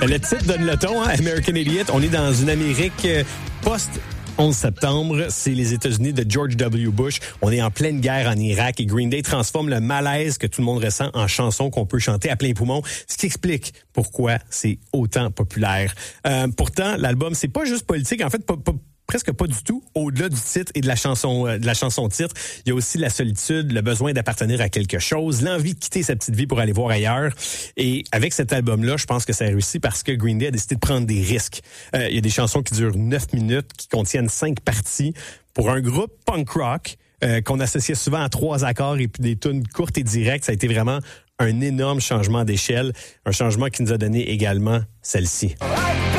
Le titre donne le ton, hein? American Idiot. On est dans une Amérique post-11 septembre. C'est les États-Unis de George W. Bush. On est en pleine guerre en Irak et Green Day transforme le malaise que tout le monde ressent en chanson qu'on peut chanter à plein poumon, ce qui explique pourquoi c'est autant populaire. Pourtant, l'album, c'est pas juste politique. En fait, presque pas du tout. Au-delà du titre et de la chanson titre, il y a aussi la solitude, le besoin d'appartenir à quelque chose, l'envie de quitter sa petite vie pour aller voir ailleurs. Et avec cet album-là, je pense que ça a réussi parce que Green Day a décidé de prendre des risques. Il y a des chansons qui durent 9 minutes, qui contiennent 5 parties. Pour un groupe punk rock qu'on associait souvent à 3 accords et puis des tunes courtes et directes, ça a été vraiment un énorme changement d'échelle, un changement qui nous a donné également celle-ci.